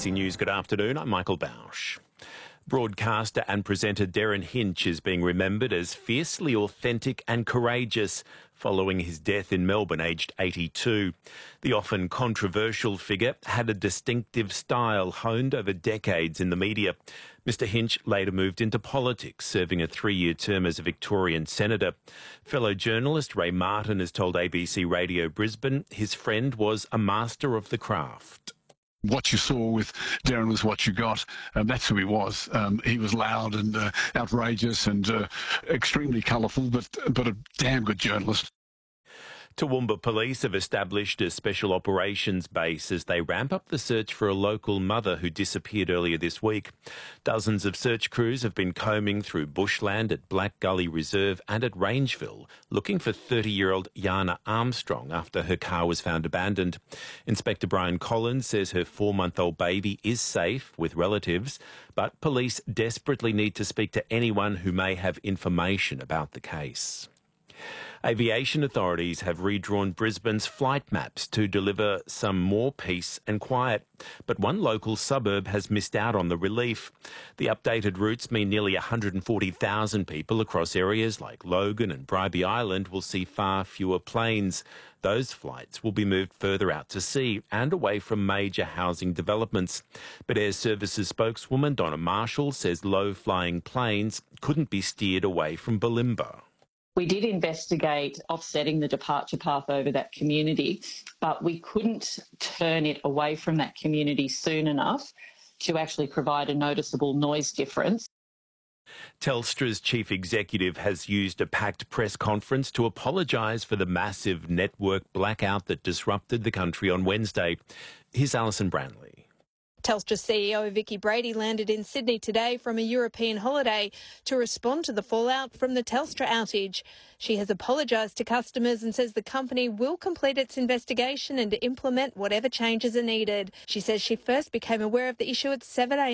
ABC News, good afternoon. I'm Michael Bausch. Broadcaster and presenter Derryn Hinch is being remembered as fiercely authentic and courageous following his death in Melbourne, aged 82. The often controversial figure had a distinctive style honed over decades in the media. Mr Hinch later moved into politics, serving a 3-year term as a Victorian senator. Fellow journalist Ray Martin has told ABC Radio Brisbane his friend was a master of the craft. What you saw with Derryn was what you got. That's who he was. He was loud and outrageous and extremely colourful, but a damn good journalist. Toowoomba Police have established a special operations base as they ramp up the search for a local mother who disappeared earlier this week. Dozens of search crews have been combing through bushland at Black Gully Reserve and at Rangeville, looking for 30-year-old Yana Armstrong after her car was found abandoned. Inspector Brian Collins says her 4-month-old baby is safe with relatives, but police desperately need to speak to anyone who may have information about the case. Aviation authorities have redrawn Brisbane's flight maps to deliver some more peace and quiet. But one local suburb has missed out on the relief. The updated routes mean nearly 140,000 people across areas like Logan and Bribie Island will see far fewer planes. Those flights will be moved further out to sea and away from major housing developments. But Air Services spokeswoman Donna Marshall says low-flying planes couldn't be steered away from Bulimba. We did investigate offsetting the departure path over that community, but we couldn't turn it away from that community soon enough to actually provide a noticeable noise difference. Telstra's chief executive has used a packed press conference to apologise for the massive network blackout that disrupted the country on Wednesday. Here's Alison Branley. Telstra CEO Vicki Brady landed in Sydney today from a European holiday to respond to the fallout from the Telstra outage. She has apologised to customers and says the company will complete its investigation and implement whatever changes are needed. She says she first became aware of the issue at 7 a.m.